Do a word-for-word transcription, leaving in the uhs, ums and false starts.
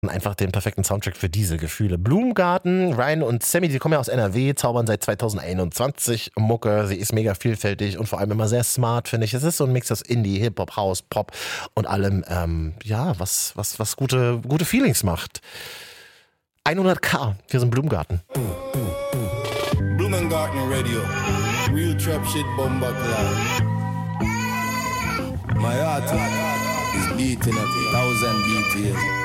einfach den perfekten Soundtrack für diese Gefühle. Blumengarten, Ryan und Sammy, die kommen ja aus N R W, zaubern seit zweitausendeinundzwanzig Mucke. Sie ist mega vielfältig und vor allem immer sehr smart, finde ich. Es ist so ein Mix aus Indie, Hip-Hop, House, Pop und allem, ähm, ja, was, was, was gute, gute Feelings macht. hundert K für so einen Blumengarten. Blumengarten Radio. Real trap shit bomba cloud. My heart is beating at a thousand B T S.